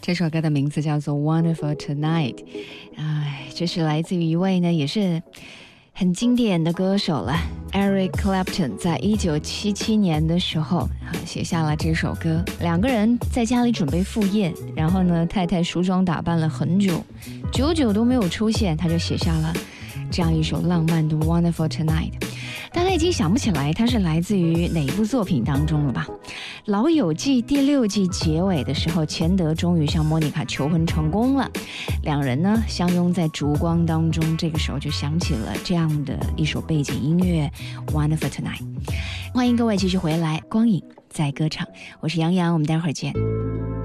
这首歌的名字叫做 Wonderful Tonight， 这是来自于一位呢也是很经典的歌手了 Eric Clapton， 在1977年的时候写下了这首歌。两个人在家里准备赴宴，然后呢太太梳妆打扮了很久，久久都没有出现，他就写下了这样一首浪漫的 Wonderful Tonight。 大概已经想不起来它是来自于哪一部作品当中了吧。老友记第6季结尾的时候，钱德终于向莫妮卡求婚成功了，两人呢相拥在烛光当中，这个时候就响起了这样的一首背景音乐 Wonderful Tonight。 欢迎各位继续回来，光影在歌场，我是杨洋，我们待会儿见。